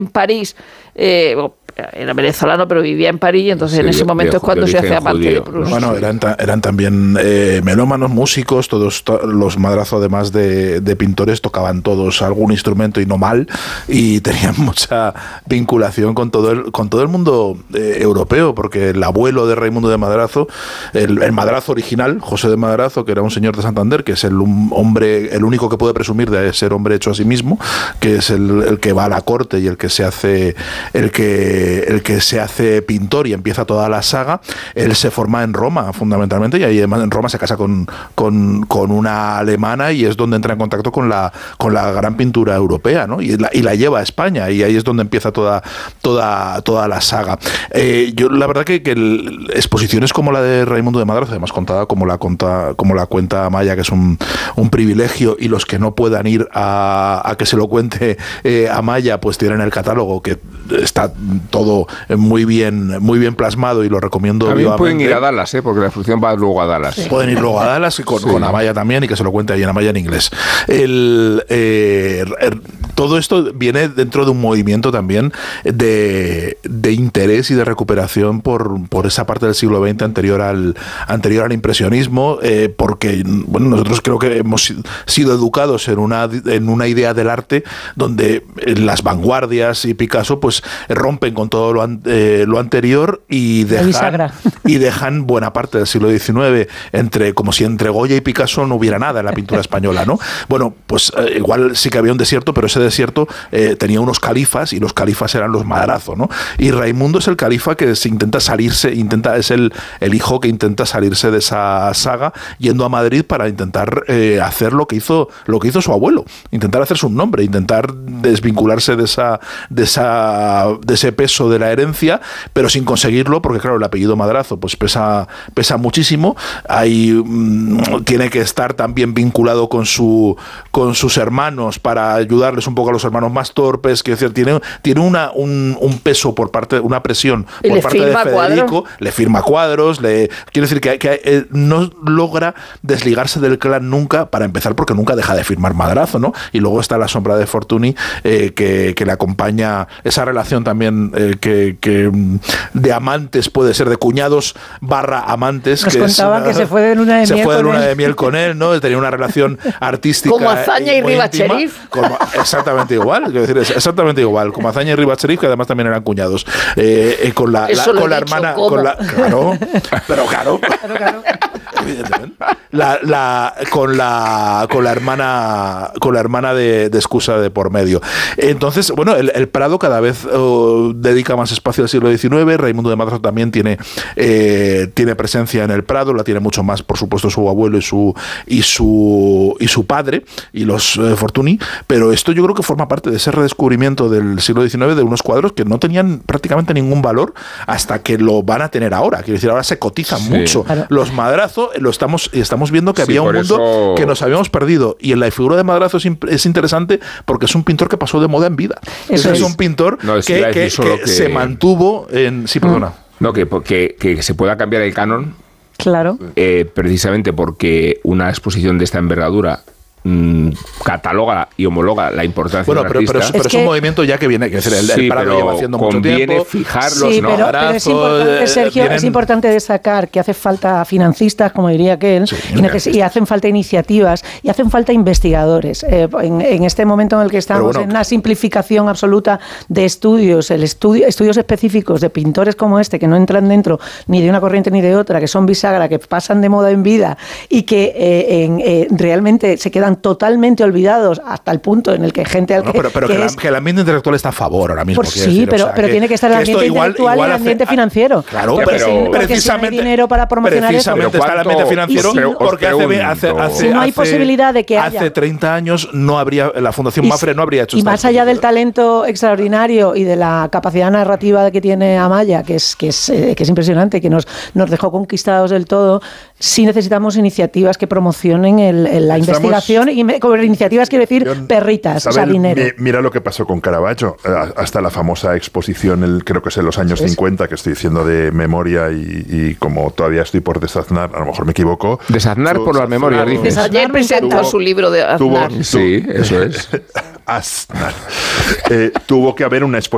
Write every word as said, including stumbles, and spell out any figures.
París, eh, era venezolano pero vivía en París, y entonces sí, en ese momento de, es cuando se hace amante de Proust. Bueno, eran, eran también eh, melómanos, músicos, todos to, los Madrazo, además de, de pintores, tocaban todos algún instrumento y no mal, y tenían mucha vinculación con todo el, con todo el mundo eh, europeo, porque el abuelo de Raimundo de Madrazo, el, el Madrazo original, José de Madrazo, que era un señor de Santander, que es el un hombre, el único que puede presumir de ser hombre hecho a sí mismo, que es el, el que va a la corte y el que se hace el que el que se hace pintor y empieza toda la saga. Él se forma en Roma fundamentalmente, y ahí en Roma se casa con, con, con una alemana, y es donde entra en contacto con la, con la gran pintura europea, ¿no? Y, la, y la lleva a España, y ahí es donde empieza toda, toda, toda la saga. Eh, yo la verdad que, que el, exposiciones como la de Raimundo de Madrazo, además contada como la, conta, como la cuenta Amaya, que es un, un privilegio, y los que no puedan ir a, a que se lo cuente eh, Amaya, pues tienen el catálogo, que está todo muy bien, muy bien plasmado, y lo recomiendo. También vivamente. Pueden ir a Dallas, ¿eh? Porque la exposición va luego a Dallas. Sí. Pueden ir luego a Dallas y con, sí. con Amaya también, y que se lo cuente ahí en Amaya en inglés. El, eh, todo esto viene dentro de un movimiento también de, de interés y de recuperación por, por esa parte del siglo veinte anterior al, anterior al impresionismo, eh, porque bueno, nosotros creo que hemos sido educados en una, en una idea del arte donde las vanguardias y Picasso pues rompen con todo lo, an, eh, lo anterior y dejan, y dejan buena parte del siglo diecinueve entre, como si entre Goya y Picasso no hubiera nada en la pintura española, ¿no? Bueno, pues eh, igual sí que había un desierto, pero ese desierto eh, tenía unos califas, y los califas eran los Madrazo, ¿no? Y Raimundo es el califa que se intenta salirse, intenta es el, el hijo que intenta salirse de esa saga, yendo a Madrid para intentar eh, hacer lo que hizo lo que hizo su abuelo, intentar hacerse un nombre, intentar desvincularse de esa de esa de ese peso de la herencia, pero sin conseguirlo, porque claro, el apellido Madrazo pues pesa pesa muchísimo. Hay mmm, tiene que estar también vinculado con su con sus hermanos para ayudarles un poco a los hermanos más torpes, que es decir, tiene tiene una un, un peso por parte, una presión por parte de Federico, cuadros. le firma cuadros, le quiere decir que, que eh, no logra desligarse del clan nunca, para empezar, porque nunca deja de firmar Madrazo, ¿no? Y luego está la sombra de Fortuny, eh, que, que le acompaña, esa relación también eh, que, que de amantes, puede ser de cuñados barra amantes. Nos que contaba es, que se fue de luna de se miel fue de con luna él. de miel con él, ¿no? Tenía una relación artística como Azaña y, y Rivas-Cherif. Exactamente igual, quiero decir, exactamente igual, como Azaña y Rivas-Cherif, que además también eran cuñados. Eh, eh, con la, la, con la hermana, ¿cómo? Con la, claro, pero claro, pero claro. Evidentemente. La, la, con la con la hermana con la hermana de, de excusa de por medio. Entonces, bueno, el, el Prado cada vez oh, dedica más espacio al siglo diecinueve. Raimundo de Madrazo también tiene eh, tiene presencia en el Prado, la tiene mucho más, por supuesto, su abuelo y su y su y su padre y los eh, Fortuny, pero esto yo creo que forma parte de ese redescubrimiento del siglo diecinueve de unos cuadros que no tenían prácticamente ningún valor hasta que lo van a tener ahora. Quiero decir, ahora se cotizan sí. mucho. Claro. Los Madrazo lo estamos estamos viendo que sí, había un mundo eso... que nos habíamos perdido, y en la figura de Madrazo es, es interesante porque es un pintor que pasó de moda en vida. Eso es, es un pintor no, es que, que, que, que se mantuvo en... Sí, perdona. No, que, que, que se pueda cambiar el canon. Claro. Eh, precisamente porque una exposición de esta envergadura Mm, cataloga y homologa la importancia bueno, de un pero, artista. pero, es, pero es, es un movimiento ya que viene, que es el, sí, el Prado pero lleva haciendo mucho tiempo. Fijarlos, sí, ¿no? pero, pero es importante, Sergio, vienen... es importante destacar que hace falta financistas, como diría aquel, sí, y, neces- y hacen falta iniciativas y hacen falta investigadores. Eh, en, en este momento en el que estamos bueno, en una simplificación absoluta de estudios, el estudio, estudios específicos de pintores como este, que no entran dentro ni de una corriente ni de otra, que son bisagra, que pasan de moda en vida y que eh, en, eh, realmente se quedan totalmente olvidados hasta el punto en el que gente al no, que, pero, pero que, que, es, la, que el ambiente intelectual está a favor ahora mismo. Pues sí, decir, pero, o sea, pero que, tiene que estar el ambiente igual, intelectual igual y el ambiente hace, financiero. Claro, porque pero si, porque precisamente si no hay dinero para promocionar precisamente eso. está el ambiente financiero, si no, porque hace, hace, hace, si no hay hace, posibilidad de que hace haya. treinta años no habría, la Fundación y, Mafre no habría hecho y más allá del talento extraordinario y de la capacidad narrativa que tiene Amaya, que es que es, eh, que es impresionante, que nos, nos dejó conquistados del todo, sí necesitamos iniciativas que promocionen el, el, la Estamos, investigación, y me, con iniciativas quiero decir yo, perritas, o sea, dinero. Mi, mira lo que pasó con Caravaggio, hasta la famosa exposición, el, creo que es en los años ¿Es? cincuenta, que estoy diciendo de memoria, y, y como todavía estoy por desaznar, a lo mejor me equivoco. Desaznar por la memoria, dices. Ayer presentó su libro de Aznar. Tuvo, sí, eso es. Aznar. Eh, tuvo que haber una exposición